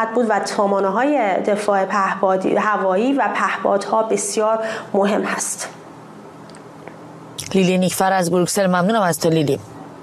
خواهد بود و سامانه‌های دفاع پهپادی هوایی و پهپادها بسیار مهم هست. لیلی نیکفر از بروکسل، ممنونم از تو لیلی.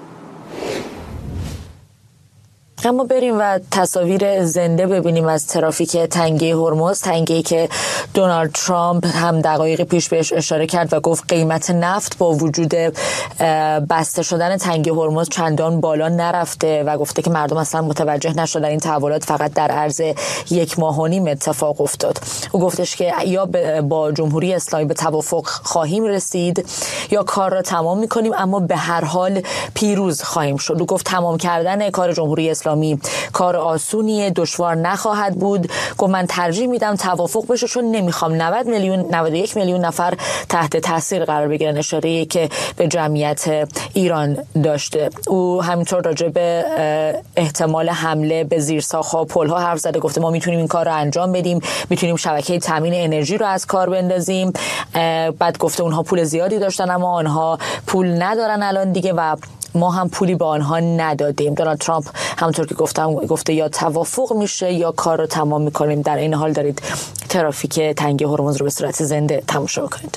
اما بریم و تصاویر زنده ببینیم از ترافیک تنگه هرمز، تنگه‌ای که دونالد ترامپ هم دقایق پیش بهش اشاره کرد و گفت قیمت نفت با وجود بسته شدن تنگه هرمز چندان بالا نرفته و گفته که مردم اصلا متوجه نشدن این تحولات فقط در عرض 1.5 ماه اتفاق افتاد. او گفتش که یا با جمهوری اسلامی به توافق خواهیم رسید یا کار را تمام می‌کنیم، اما به هر حال پیروز خواهیم شد. او گفت تمام کردن کار جمهوری اسلامی کار آسونیه، دشوار نخواهد بود. گفت من ترجیح میدم توافق بشه چون نمیخوام 91 میلیون نفر تحت تاثیر قرار بگیرن، اشاره‌ای که به جمعیت ایران داشته. او همینطور راجع به احتمال حمله به زیرساخت‌ها و پل‌ها حرف زده، گفته ما میتونیم این کار رو انجام بدیم، میتونیم شبکه تامین انرژی رو از کار بندازیم. بعد گفته اونها پول زیادی داشتن اما آنها پول ندارن الان دیگه و ما هم پولی به آنها ندادیم. دونالد ترامپ همونطور که گفته یا توافق میشه یا کار رو تمام میکنیم. در این حال دارید ترافیک تنگه هرمز رو به صورت زنده تماشا کنید.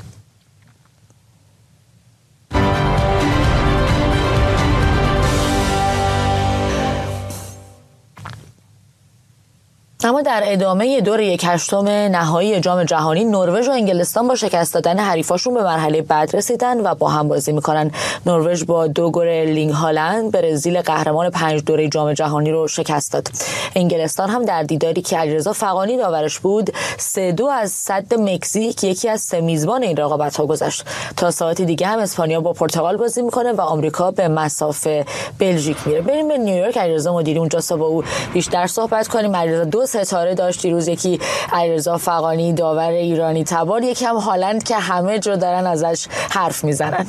اما در ادامه دور 1/8 نهایی جام جهانی، نروژ و انگلستان با شکست دادن حریفاشون به مرحله بعد رسیدن و با هم بازی میکنن. نروژ با 2 گل لینگ هالند برزیل قهرمان 5 دوره جام جهانی رو شکست داد. انگلستان هم در دیداری که علیرضا فغانی داورش بود 3-2 از صد مکزیک، یکی از 3 میزبان این رقابت‌ها گذشت. تا ساعت دیگه هم اسپانیا با پرتغال بازی میکنه و آمریکا به مسافه بلژیک میره. بریم به نیویورک، علیرضا مدیری اونجاست با او بیشتر صحبت کنیم. علیرضا 2 ستاره داشت دیروز، یکی علیرضا فغانی داور ایرانی تبار، یکی هم هالند که همه جا دارن ازش حرف میزنن.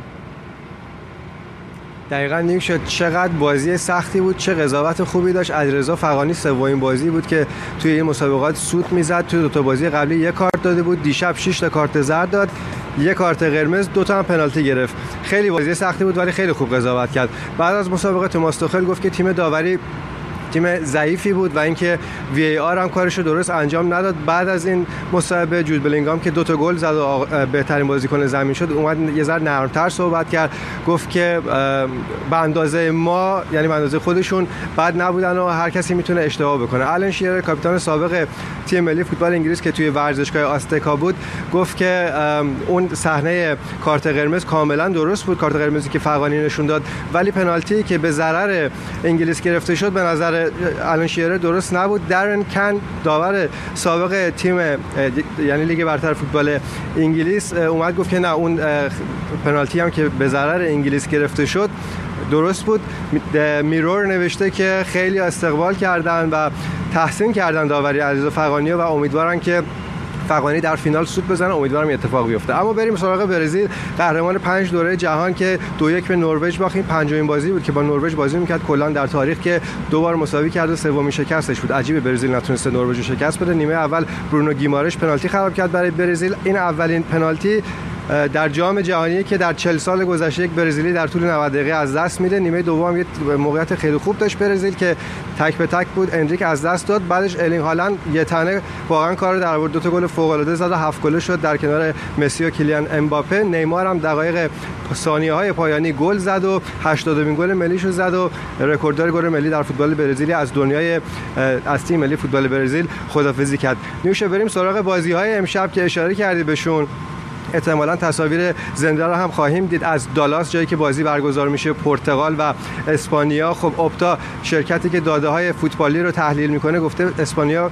دقیقاً نیم شد. چقدر بازی سختی بود، چه قضاوت خوبی داشت علیرضا فغانی. سومین بازی بود که توی این مسابقات سوت میزد. توی 2 بازی قبلی 1 کارت داده بود، دیشب 6 تا کارت زرد داد، 1 کارت قرمز، 2 تا هم پنالتی گرفت. خیلی بازی سختی بود ولی خیلی خوب قضاوت کرد. بعد از مسابقه توماس توخل گفت که تیم داوری تیم ضعیفی بود و اینکه وی آر هم کارشو درست انجام نداد. بعد از این مصاحبه جود بلینگام که 2 تا گل زد و بهترین بازیکن زمین شد اومد یه ذره نرم‌تر صحبت کرد، گفت که به اندازه ما، یعنی به اندازه خودشون بد نبودن و هر کسی میتونه اشتباه بکنه. آلن شیرر کاپیتان سابق تیم ملی فوتبال انگلیس که توی ورزشگاه آستکا بود گفت که اون صحنه کارت قرمز کاملا درست بود، کارت قرمزی که فغانی نشون داد، ولی پنالتی که به ضرر انگلیس گرفته شد به نظر آلن شیرر درست نبود. درن کن داور سابق تیم یعنی لیگ برتر فوتبال انگلیس اومد گفت که نه، اون پنالتی هم که به ضرر انگلیس گرفته شد درست بود. میرور نوشته که خیلی استقبال کردن و تحسین کردن داوری علیرضا فغانی و امیدوارن که فغانی در فینال سود بزنه. امیدوارم این اتفاق بیفته. اما بریم سراغ برزیل، قهرمان 5 دوره جهان که 2-1 به نروژ باخت. پنجمین بازی بود که با نروژ بازی می‌کرد کلا در تاریخ که 2 بار مساوی کرد و سومین شکستش بود. عجیبه برزیل نتونسته نروژ رو شکست بده. نیمه اول برونو گیمارش پنالتی خراب کرد برای برزیل. این اولین پنالتی در جام جهانی که در 40 سال گذشته یک برزیلی در طول 90 دقیقه از دست میده. نیمه دوم یک موقعیت خیلی خوب داشت برزیل که تک به تک بود، انریک از دست داد. بعدش الینگ هالند یه تنه واقعا کارو در آورد، 2 تا گل فوق العاده زد و 7 گل شد در کنار مسی و کیلیان امباپه. نیمار هم دقایق ثانیه‌های پایانی گل زد و 80مین گل ملیشو زد و رکورددار گل ملی در فوتبال برزیلی از دنیای از تیم ملی فوتبال برزیل خدافظی کرد. میشه بریم سراغ بازی‌های امشب که اشاره کردی بهشون. احتمالاً تصاویر زنده رو هم خواهیم دید از دالاس، جایی که بازی برگزار میشه، پرتغال و اسپانیا. خب اپتا شرکتی که داده‌های فوتبالی رو تحلیل میکنه گفته اسپانیا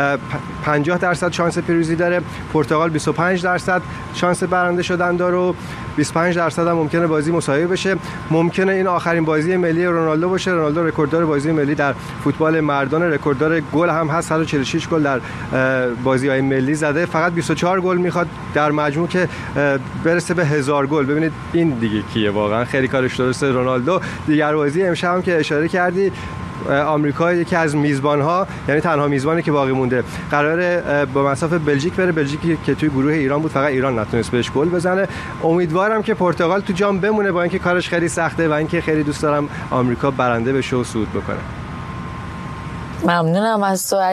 50% شانس پیروزی داره، پرتغال 25% شانس برنده شدن داره و 25% هم ممکنه بازی مساوی بشه. ممکنه این آخرین بازی ملی رونالدو باشه. رونالدو رکورددار بازی ملی در فوتبال مردان، رکورددار گل هم هست، 146 گل در بازی‌های ملی زده. فقط 24 گل میخواد در مجموع که برسه به 1000 گل. ببینید این دیگه کیه، واقعا خیلی کارش درسته رونالدو. دیگر بازی امشب هم که اشاره کردی، آمریکا یکی از میزبان‌ها، یعنی تنها میزبانی که باقی مونده، قراره با مسافه بلژیک بره. بلژیکی که توی گروه ایران بود، فقط ایران نتونست بهش گل بزنه. امیدوارم که پرتغال تو جام بمونه، با اینکه کارش خیلی سخته و اینکه خیلی دوست دارم آمریکا برنده بشه و صعود بکنه. ممنونم از تو.